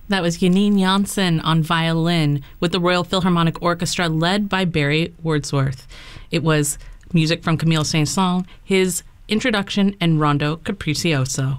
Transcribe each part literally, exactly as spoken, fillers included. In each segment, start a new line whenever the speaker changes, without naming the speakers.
That was Janine Janssen on violin with the Royal Philharmonic Orchestra led by Barry Wordsworth. It was music from Camille Saint-Saëns, his introduction and Rondo Capriccioso.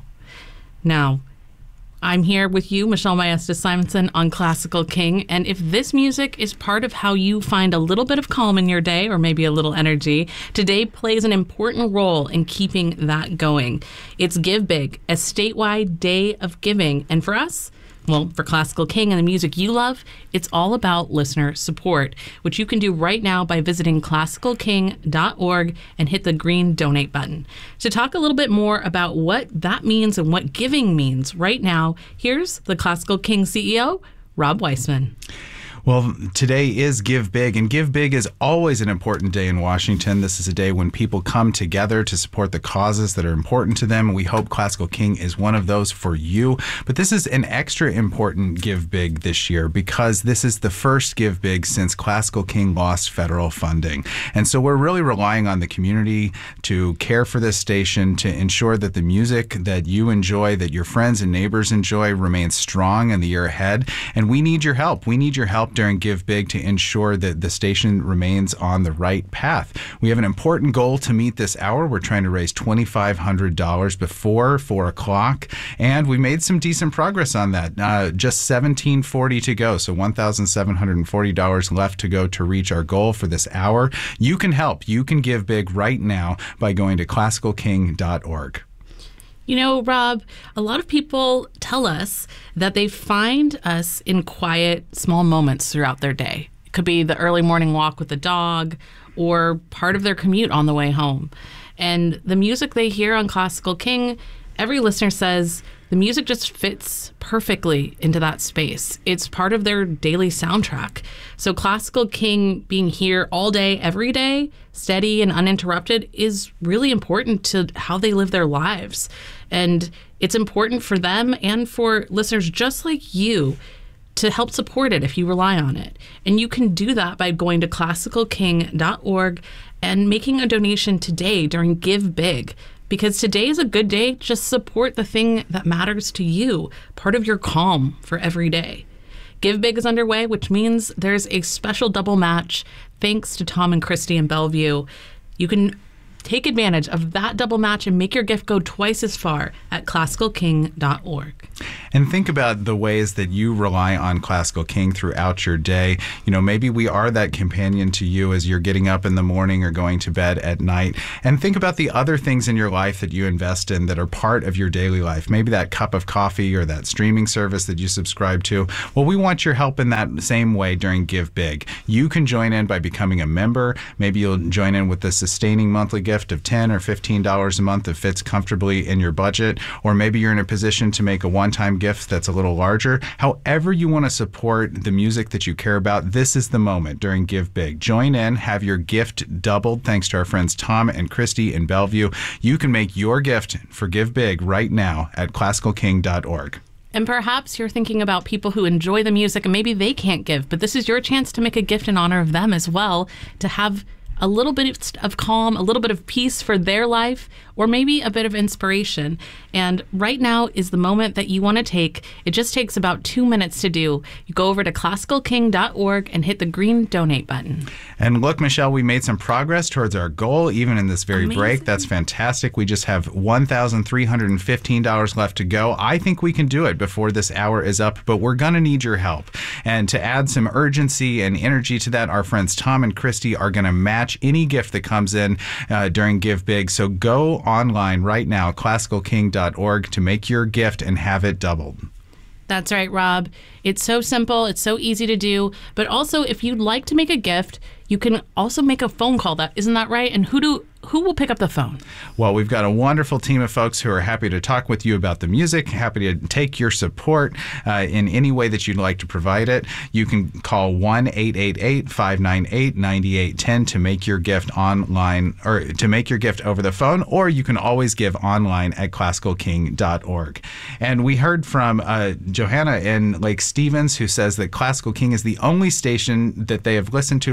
Now, I'm here with you, Michelle Maestas Simonson, on Classical King, and if this music is part of how you find a little bit of calm in your day, or maybe a little energy, today plays an important role in keeping that going. It's Give Big, a statewide day of giving, and for us, well, for Classical King and the music you love, it's all about listener support, which you can do right now by visiting classical king dot org and hit the green donate button. To talk a little bit more about what that means and what giving means right now, here's the Classical King C E O, Rob Weissman.
Well, today is Give Big, and Give Big is always an important day in Washington. This is a day when people come together to support the causes that are important to them. We hope Classical King is one of those for you. But this is an extra important Give Big this year because this is the first Give Big since Classical King lost federal funding. And so we're really relying on the community to care for this station, to ensure that the music that you enjoy, that your friends and neighbors enjoy, remains strong in the year ahead. And we need your help. We need your help during Give Big to ensure that the station remains on the right path. We have an important goal to meet this hour. We're trying to raise twenty-five hundred dollars before four o'clock, and we made some decent progress on that. Uh, just seventeen forty to go, so one thousand seven hundred forty dollars left to go to reach our goal for this hour. You can help. You can give big right now by going to classical king dot org.
You know, Rob, a lot of people tell us that they find us in quiet, small moments throughout their day. It could be the early morning walk with the dog or part of their commute on the way home. And the music they hear on Classical King, every listener says the music just fits perfectly into that space. It's part of their daily soundtrack. So Classical King being here all day, every day, steady and uninterrupted, is really important to how they live their lives. And it's important for them and for listeners just like you to help support it if you rely on it. And you can do that by going to classical king dot org and making a donation today during Give Big. Because today is a good day. Just support the thing that matters to you, part of your calm for every day. Give Big is underway, which means there's a special double match thanks to Tom and Christy in Bellevue. You can take advantage of that double match and make your gift go twice as far at classical king dot org.
And think about the ways that you rely on Classical King throughout your day. You know, maybe we are that companion to you as you're getting up in the morning or going to bed at night. And think about the other things in your life that you invest in that are part of your daily life. Maybe that cup of coffee or that streaming service that you subscribe to. Well, we want your help in that same way during Give Big. You can join in by becoming a member. Maybe you'll join in with the sustaining monthly gift of ten dollars or fifteen dollars a month that fits comfortably in your budget. Or maybe you're in a position to make a one-time gift that's a little larger. However you want to support the music that you care about, this is the moment during Give Big. Join in, have your gift doubled thanks to our friends Tom and Christy in Bellevue. You can make your gift for Give Big right now at classical king dot org.
And perhaps you're thinking about people who enjoy the music and maybe they can't give, but this is your chance to make a gift in honor of them as well, to have a little bit of calm, a little bit of peace for their life, or maybe a bit of inspiration. And right now is the moment that you want to take. It just takes about two minutes to do. You go over to classical king dot org and hit the green donate button.
And look, Michelle, we made some progress towards our goal, even in this very
Amazing.
break. That's fantastic. We just have one thousand three hundred fifteen dollars left to go. I think we can do it before this hour is up, but we're going to need your help. And to add some urgency and energy to that, our friends Tom and Christy are going to match any gift that comes in uh, during Give Big. So go online right now, classical king dot org, to make your gift and have it doubled.
That's right, Rob. It's so simple. It's so easy to do. But also, if you'd like to make a gift, you can also make a phone call. That isn't that right? And who do who will pick up the phone?
Well, we've got a wonderful team of folks who are happy to talk with you about the music, happy to take your support uh, in any way that you'd like to provide it. You can call one eight eight eight, five nine eight, nine eight one zero to make your gift online, or to make your gift over the phone, or you can always give online at classical king dot org. And we heard from uh, Johanna in Lake Stevens, who says that Classical King is the only station that they have listened to for more than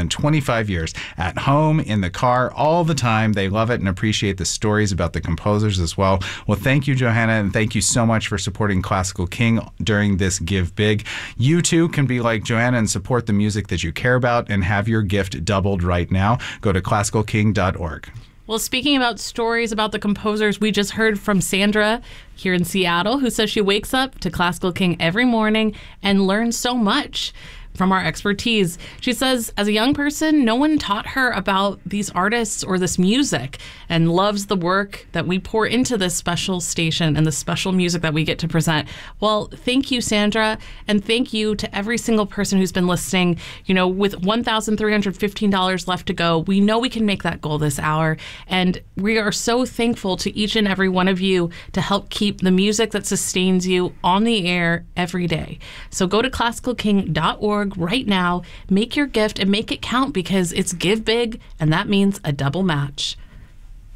than twenty-five years. At home, in the car, all the time. They love it and appreciate the stories about the composers as well. Well, thank you, Johanna, and thank you so much for supporting Classical King during this Give Big. You too can be like Johanna and support the music that you care about and have your gift doubled right now. Go to classical king dot org.
Well, speaking about stories about the composers, we just heard from Sandra here in Seattle, who says she wakes up to Classical King every morning and learns so much from our expertise. She says, as a young person, no one taught her about these artists or this music, and loves the work that we pour into this special station and the special music that we get to present. Well, thank you, Sandra, and thank you to every single person who's been listening. You know, with one thousand three hundred fifteen dollars left to go, we know we can make that goal this hour, and we are so thankful to each and every one of you to help keep the music that sustains you on the air every day. So go to classical king dot org right now, make your gift and make it count, because it's Give Big, and that means a double match.